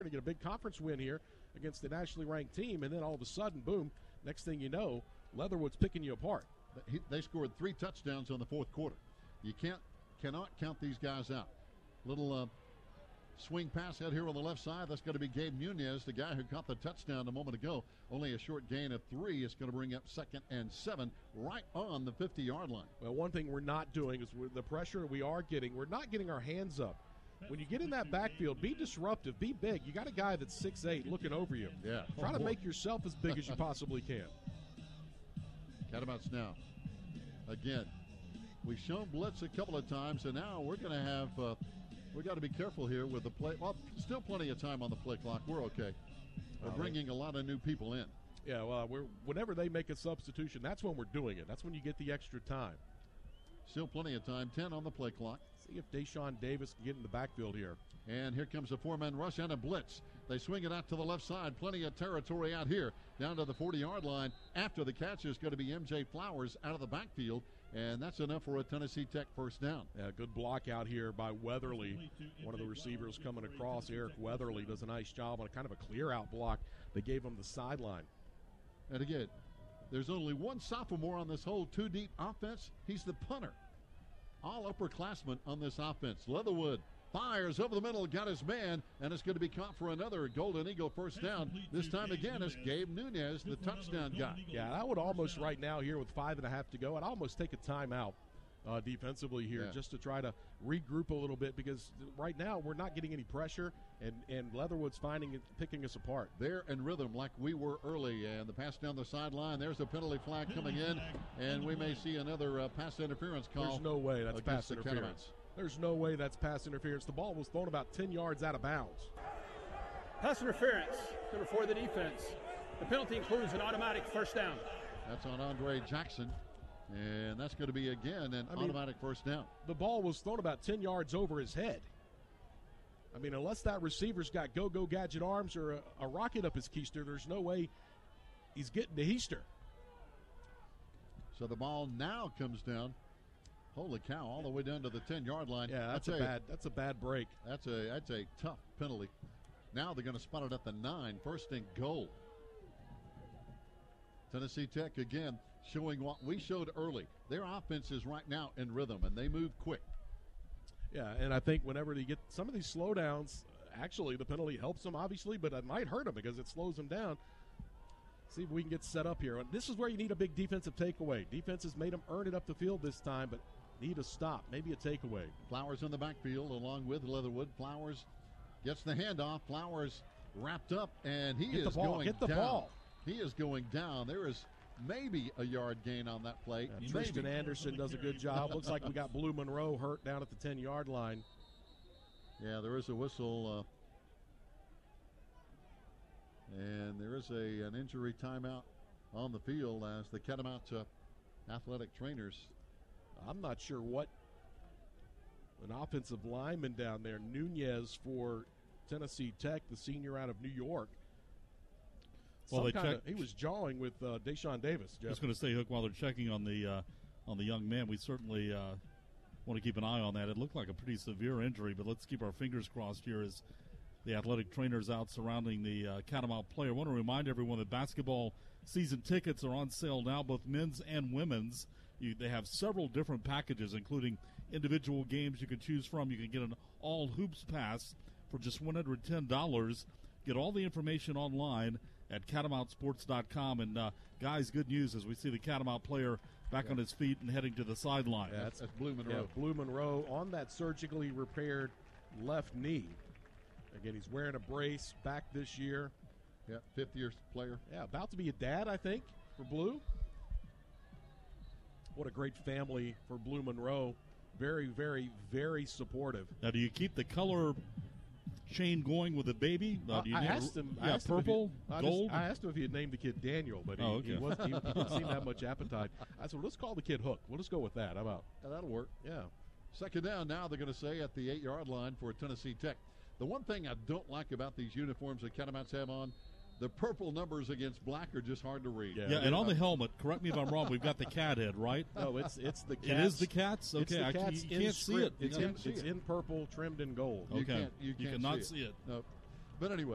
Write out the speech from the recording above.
going to get a big conference win here against the nationally ranked team, and then all of a sudden, boom, next thing you know, Leatherwood's picking you apart. They scored 3 touchdowns on the fourth quarter. You cannot count these guys out. Little swing pass out here on the left side. That's going to be Gabe Nunez, the guy who caught the touchdown a moment ago. Only a short gain of 3 is going to bring up 2nd and 7 right on the 50-yard line. Well, one thing we're not doing is with the pressure we are getting, we're not getting our hands up. When you get in that backfield, be disruptive, be big. You got a guy that's 6'8" looking over you. Yeah. Try to make yourself as big as you possibly can. Catamounts now. Again, we've shown blitz a couple of times, and now we're going to have we got to be careful here with the play. Well, still plenty of time on the play clock. We're okay. We're bringing a lot of new people in. Yeah, well, whenever they make a substitution, that's when we're doing it. That's when you get the extra time. Still plenty of time. 10 on the play clock. See if Deshaun Davis can get in the backfield here. And here comes a 4-man rush and a blitz. They swing it out to the left side. Plenty of territory out here. Down to the 40-yard line. After the catch is going to be M.J. Flowers out of the backfield. And that's enough for a Tennessee Tech first down. Yeah, good block out here by Weatherly. One of the receivers coming across. Eric Weatherly does a nice job on a kind of a clear-out block. They gave him the sideline. And again, there's only one sophomore on this whole two-deep offense. He's the punter. All upperclassmen on this offense. Leatherwood fires over the middle, got his man, and it's going to be caught for another Golden Eagle first down. This time again, it's Gabe Nunez, the touchdown guy. Yeah, I would almost right now here with 5.5 to go, I'd almost take a timeout defensively here just to try to regroup a little bit, because right now we're not getting any pressure, and Leatherwood's picking us apart. They're in rhythm like we were early, and the pass down the sideline. There's a penalty flag coming in, and we may see another pass interference call. There's no way that's pass interference. There's no way that's pass interference. The ball was thrown about 10 yards out of bounds. Pass interference, number 4 of the defense. The penalty includes an automatic first down. That's on Andre Jackson. And that's going to be, again, an automatic first down. The ball was thrown about 10 yards over his head. I mean, unless that receiver's got go-go gadget arms or a rocket up his keister, there's no way he's getting to Heister. So the ball now comes down. Holy cow, all the way down to the 10-yard line. Yeah, that's a bad break. That's a tough penalty. Now they're going to spot it at the 9, first and goal. Tennessee Tech, again, showing what we showed early. Their offense is right now in rhythm, and they move quick. Yeah, and I think whenever they get some of these slowdowns, actually the penalty helps them, obviously, but it might hurt them because it slows them down. See if we can get set up here. And this is where you need a big defensive takeaway. Defense has made them earn it up the field this time, but need a stop, maybe a takeaway. Flowers in the backfield along with Leatherwood. Flowers gets the handoff. Flowers wrapped up, and he is going down. He is going down. There is maybe a yard gain on that play. Tristan Anderson does a good job. Looks like we got Blue Monroe hurt down at the 10-yard line. Yeah, there is a whistle. And there is an injury timeout on the field as the Catamount athletic trainers. I'm not sure what an offensive lineman down there, Nunez for Tennessee Tech, the senior out of New York. Well, he was jawing with Deshaun Davis. Jeff. I was going to say, Hook, while they're checking on the young man, we certainly want to keep an eye on that. It looked like a pretty severe injury, but let's keep our fingers crossed here as the athletic trainers out surrounding the Catamount player. I want to remind everyone that basketball season tickets are on sale now, both men's and women's. They have several different packages, including individual games you can choose from. You can get an all hoops pass for just $110. Get all the information online at catamountsports.com. And, guys, good news as we see the Catamount player back on his feet and heading to the sideline. Yeah, that's Blue Monroe. Yeah, Blue Monroe on that surgically repaired left knee. Again, he's wearing a brace back this year. Yeah, fifth-year player. Yeah, about to be a dad, I think, for Blue. What a great family for Blue Monroe. Very, very, very supportive. Now, do you keep the color chain going with the baby? I asked him. Purple, gold? I asked him if he had named the kid Daniel, but he didn't seem to have much appetite. I said, well, let's call the kid Hook. We'll just go with that. How about? Yeah, that'll work. Yeah. Second down now, they're going to say at the 8-yard line for Tennessee Tech. The one thing I don't like about these uniforms that Catamounts have on, the purple numbers against black are just hard to read. Yeah, and on the helmet, correct me if I'm wrong, we've got the cat head, right? No, it's the cats. It is the cats? Okay, it's the cats you can't see it. It's in purple, trimmed in gold. Okay, You cannot see it. No. But anyway.